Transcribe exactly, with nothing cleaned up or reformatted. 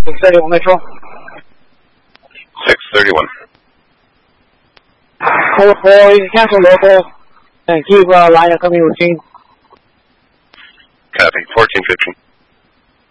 six thirty-one Metro. six thirty-one. Code four, you can cancel local and keep uh, line of coming routine. Copy. fourteen fifteen.